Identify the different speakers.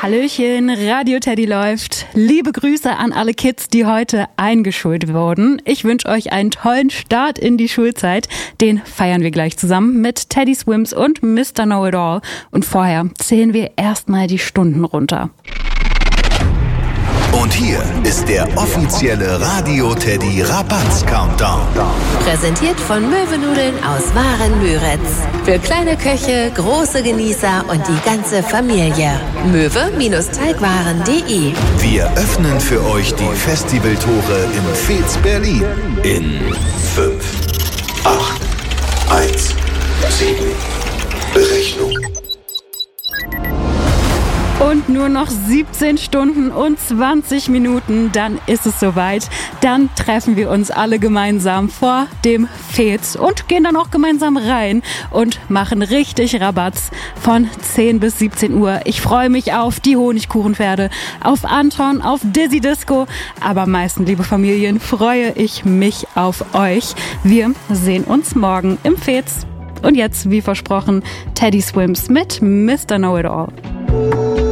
Speaker 1: Hallöchen, Radio Teddy läuft. Liebe Grüße an alle Kids, die heute eingeschult wurden. Ich wünsche euch einen tollen Start in die Schulzeit. Den feiern wir gleich zusammen mit Teddy Swims und Mr. Know-It-All. Und vorher zählen wir erstmal die Stunden runter.
Speaker 2: Und hier ist der offizielle Radio Teddy Rabatz Countdown.
Speaker 3: Präsentiert von Möwenudeln aus Waren-Müritz. Für kleine Köche, große Genießer und die ganze Familie. Möwe-Teigwaren.de.
Speaker 2: Wir öffnen für euch die Festivaltore im Fez Berlin. In 5, 8, 1, 7. Berechnung.
Speaker 1: Und nur noch 17 Stunden und 20 Minuten, dann ist es soweit. Dann treffen wir uns alle gemeinsam vor dem Fez und gehen dann auch gemeinsam rein und machen richtig Rabatz von 10 bis 17 Uhr. Ich freue mich auf die Honigkuchenpferde, auf Anton, auf Dizzy Disco. Aber am meisten, liebe Familien, freue ich mich auf euch. Wir sehen uns morgen im Fez. Und jetzt, wie versprochen, Teddy Swims mit Mr. Know-It-All.